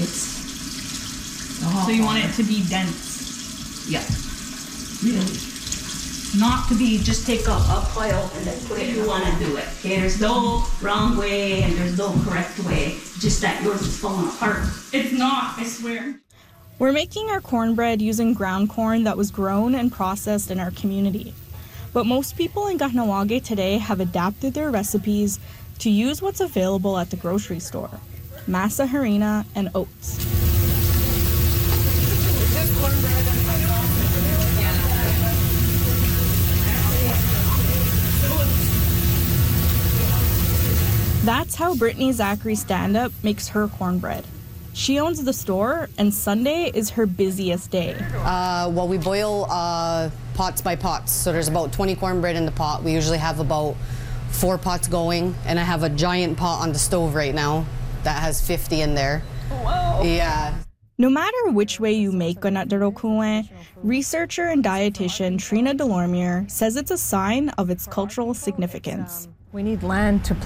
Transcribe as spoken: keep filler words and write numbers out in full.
oats. So you want it to be dense? Yeah, really. Not to be just take a, a pile and then put it. You want to do it. Okay, there's no wrong way and there's no correct way. Just that yours is falling apart. It's not, I swear. We're making our cornbread using ground corn that was grown and processed in our community. But most people in Kahnawake today have adapted their recipes to use what's available at the grocery store: masa harina and oats. That's how Brittany Zachary Stand-Up makes her cornbread. She owns the store, and Sunday is her busiest day. Uh, well, we boil uh, pots by pots, so there's about twenty cornbread in the pot. We usually have about four pots going, and I have a giant pot on the stove right now that has fifty in there. Whoa! Yeah. No matter which way you make ganat darokue, researcher and dietitian Trina Delormier says it's a sign of its cultural significance. We need land to